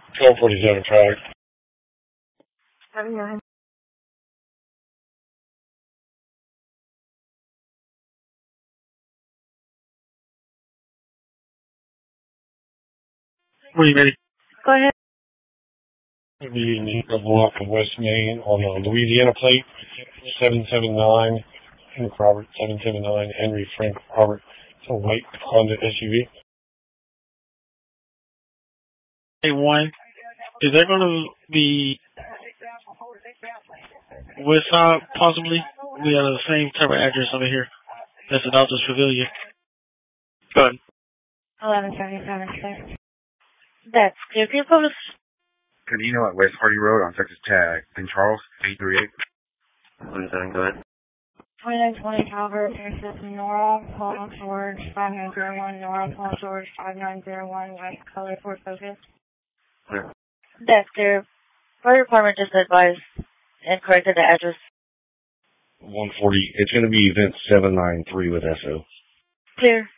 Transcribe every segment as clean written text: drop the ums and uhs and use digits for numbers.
1247 track. $79. What are you ready? Go ahead. You need to block of West Main on a Louisiana plate, 779, Henry Robert, 779, Henry Frank Robert. It's a white Honda SUV. Hey, one, is there going to be Westside, possibly? We have the same type of address over here. That's an Altus Pavilion. Go ahead. 1177, sir. That's clear. Can you publish? Cadino at West Hardy Road on Texas Tag. In Charles, 838. 27, go ahead. 2920 Calvert, Texas, Nora, Paul George, 5901, Nora, Paul George, 5901, West Color, Ford Focus. Clear. That's clear. Fire department just advised and corrected the address. 140. It's going to be event 793 with SO. Clear.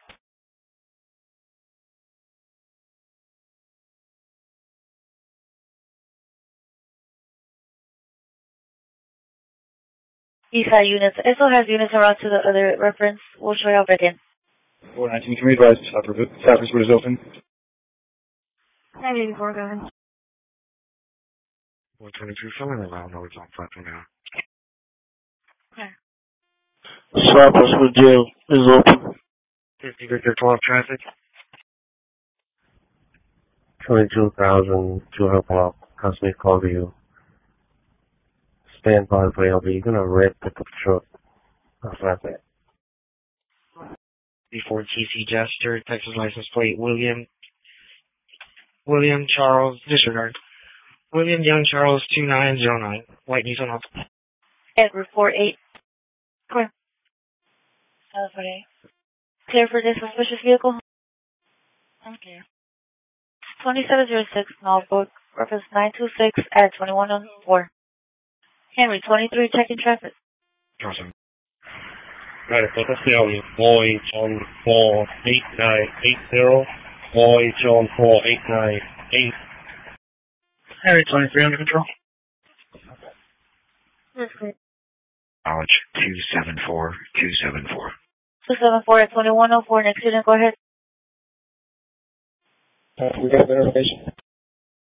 Eastside units. SO has units around to the other reference. We'll show you all back in. 419, can we advise Southwest Road is open? 984, go ahead. 122, someone allow know it's on platform now. Okay. Southwest Wood Jail is open. 50 Victor 12 traffic. 22,200 block, Cosmic Callview. Stand by for LB. You're going to red pickup truck. That's that. Before TC Jester, Texas license plate, William Charles, disregard. William Young Charles 2909, white Nissan Altima. Edward 48. Clear. 48. Clear for this suspicious vehicle? Okay. 2706, Norfolk, reference 926 at 2104. Henry 23, checking traffic. Awesome. Right, so let's see how we Lloyd on 48980, Lloyd on 48980. Henry 23 under control. That's clear. Knowledge 274. 274 at 2104, next student, go ahead. We got verification.